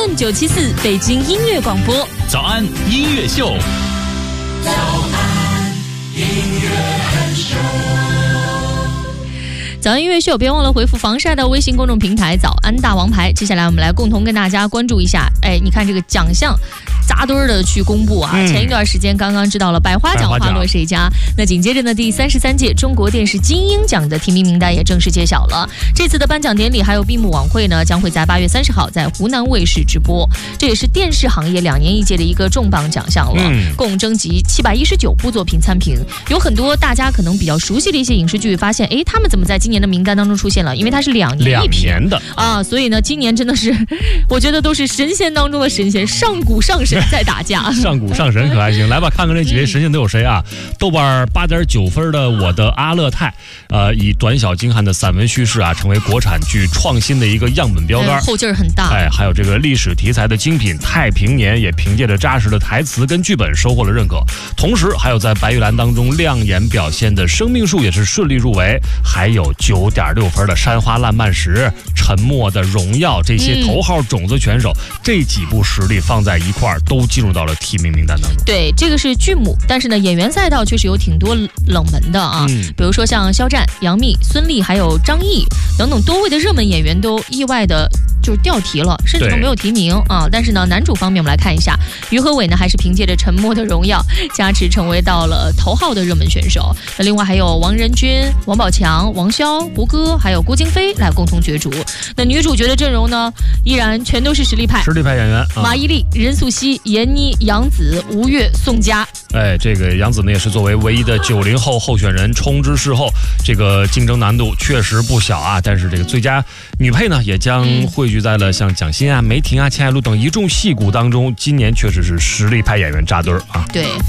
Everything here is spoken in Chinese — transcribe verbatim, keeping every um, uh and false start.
M 九七四北京音乐广播。 早安音乐秀， 早安音乐秀。 早安音乐秀，别忘了回复防晒到微信公众平台早安大王牌。接下来我们来共同跟大家关注一下，哎，你看这个奖项扎堆儿的去公布啊、嗯！前一段时间刚刚知道了百花奖花落谁家，那紧接着呢，第三十三届中国电视金鹰奖的提名名单也正式揭晓了。这次的颁奖典礼还有闭幕晚会呢，将会在八月三十号在湖南卫视直播。这也是电视行业两年一届的一个重磅奖项了，嗯、共征集七百一十九部作品参评，有很多大家可能比较熟悉的一些影视剧，发现哎，他们怎么在今年的名单当中出现了？因为它是两年一评的啊，所以呢，今年真的是，我觉得都是神仙当中的神仙，上古上神在打架。 上古上神可还行，来吧，看看这几位神仙都有谁啊？嗯、豆瓣八点九分的《我的阿勒泰》，呃，以短小精悍的散文叙事啊，成为国产剧创新的一个样本标杆， 后劲儿很大。 哎，还有这个历史题材的精品《太平年》，也凭借着扎实的台词跟剧本收获了认可。同时，还有在白玉兰当中亮眼表现的《生命树》也是顺利入围，还有九点六分的《山花烂漫时》、《沉默的荣耀》这些头号种子选手，嗯、这几部实力放在一块儿，都进入到了提名名单当中。 对，这个是剧目，但是呢，演员赛道确实有挺多冷门的啊，嗯、比如说像肖战、杨幂、孙俪还有张译等等多位的热门演员都意外的就是掉题了，甚至都没有提名啊。但是呢，男主方面我们来看一下，于和伟呢还是凭借着《沉默的荣耀》加持成为到了头号的热门选手。那另外还有王仁君、王宝强、王骁、胡歌还有郭京飞来共同角逐。那女主角的阵容呢，依然全都是实力派， 实力派演员， 啊、马伊琍、任素汐、闫妮、杨紫、吴越、宋佳。 哎，这个杨紫呢也是作为唯一的九零后候选人冲之视后，这个竞争难度确实不小啊。但是这个最佳女配呢，也将汇聚在了像蒋欣啊、梅婷啊、钱爱璐等一众戏骨当中。今年确实是实力派演员扎堆儿啊。 对。